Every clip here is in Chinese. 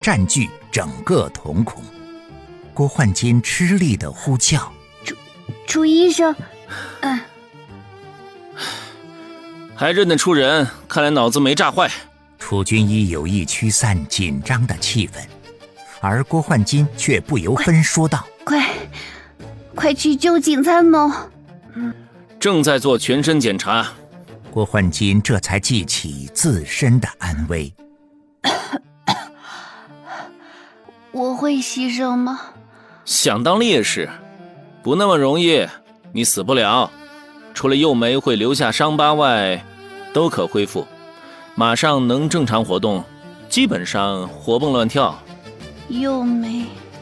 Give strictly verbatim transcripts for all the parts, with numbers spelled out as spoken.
占据整个瞳孔。郭焕金吃力地呼叫： 朱朱医生，嗯， 还认得出人，看来脑子没炸坏。 楚军医有意驱散紧张的气氛，而郭焕金却不由分说道： 快快去救景参谋。 正在做全身检查。 郭焕金这才记起自身的安危。 我会牺牲吗？ 想当烈士，不那么容易，你死不了。除了右眉会留下伤疤外，都可恢复，马上能正常活动，基本上活蹦乱跳。 右眉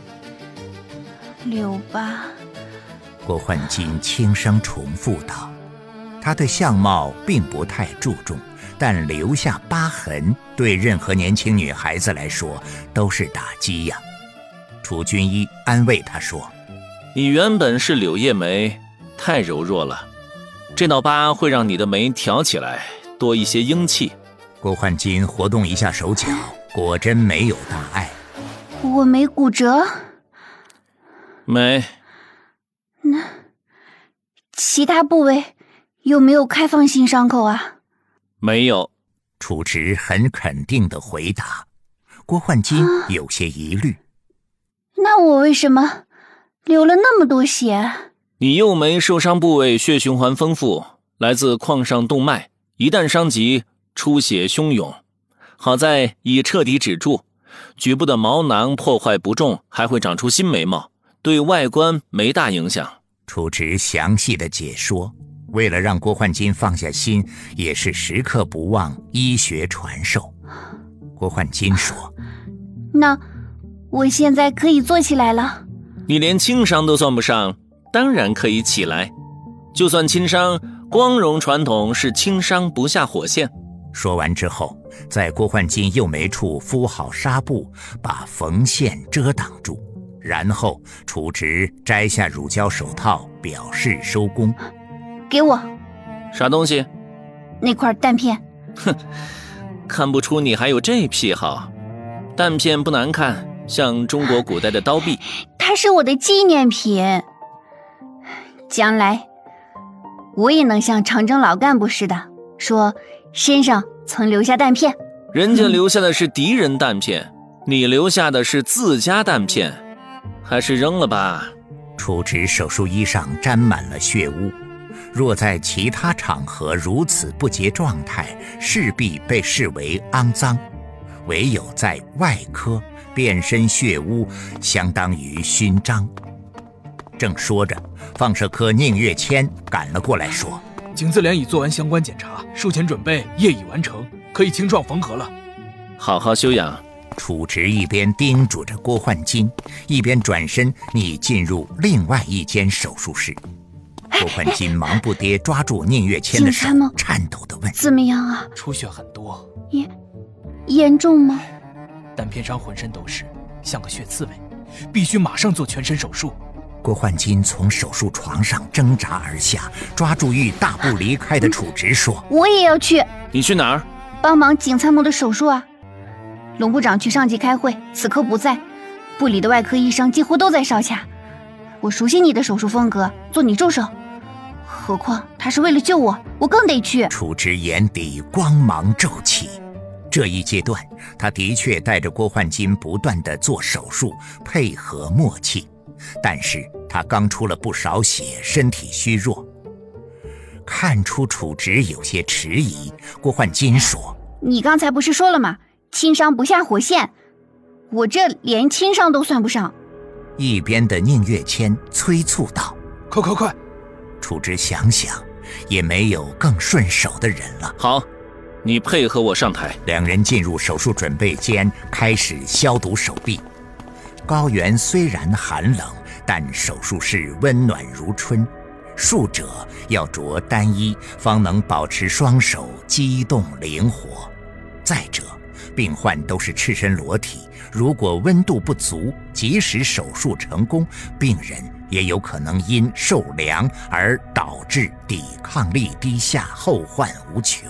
留疤。 郭焕金轻声重复道，他对相貌并不太注重，但留下疤痕对任何年轻女孩子来说都是打击呀。楚军医安慰他说： 你原本是柳叶眉，太柔弱了，这道疤会让你的眉挑起来，多一些英气。 郭焕金活动一下手脚，果真没有大碍。 我没骨折？ 没。 那其他部位有没有开放性伤口啊？ 没有。 楚直很肯定地回答。郭焕金有些疑虑、啊、 那我为什么流了那么多血？ 你右眉受伤部位血循环丰富，来自眶上动脉，一旦伤及，出血汹涌。好在已彻底止住，局部的毛囊破坏不重，还会长出新眉毛，对外观没大影响。 楚直详细的解说，为了让郭焕金放下心，也是时刻不忘医学传授。郭焕金说： 那我现在可以坐起来了。 你连轻伤都算不上，当然可以起来。就算轻伤，光荣传统是轻伤不下火线。 说完之后，在郭焕金右眉处敷好纱布，把缝线遮挡住，然后楚直摘下乳胶手套，表示收工。 给我。 啥东西？ 那块弹片。 哼，看不出你还有这癖好。弹片不难看，像中国古代的刀臂。 它是我的纪念品，将来我也能像长征老干部似的，说身上曾留下弹片。 人家留下的是敌人弹片、嗯、你留下的是自家弹片，还是扔了吧。 楚直手术衣上沾满了血污，若在其他场合如此不洁状态，势必被视为肮脏，唯有在外科遍身血污，相当于勋章。正说着，放射科宁月谦赶了过来说： 景自联已做完相关检查，术前准备业已完成，可以清创缝合了。 好好休养。 楚直一边叮嘱着郭焕金，一边转身拟进入另外一间手术室。郭焕金忙不迭抓住宁月谦的手，颤抖地问： 怎么样啊？ 出血很多。 严严重吗？ 弹片伤浑身都是，像个血刺猬，必须马上做全身手术。 郭焕金从手术床上挣扎而下，抓住欲大步离开的楚直说： 我也要去。 你去哪儿？ 帮忙景参谋的手术啊。龙部长去上级开会，此刻不在，部里的外科医生几乎都在哨卡。我熟悉你的手术风格，做你助手。何况他是为了救我，我更得去。 楚直眼底光芒骤起，这一阶段他的确带着郭焕金不断地做手术，配合默契，但是他刚出了不少血，身体虚弱。看出楚直有些迟疑，郭焕金说： 你刚才不是说了吗？轻伤不下火线，我这连轻伤都算不上。 一边的宁月谦催促道： 快快快！ 楚直想想，也没有更顺手的人了。 好，你配合我上台。 两人进入手术准备间，开始消毒手臂。高原虽然寒冷，但手术室温暖如春。术者要着单衣，方能保持双手机动灵活。再者，病患都是赤身裸体，如果温度不足，即使手术成功，病人也有可能因受凉而导致抵抗力低下，后患无穷。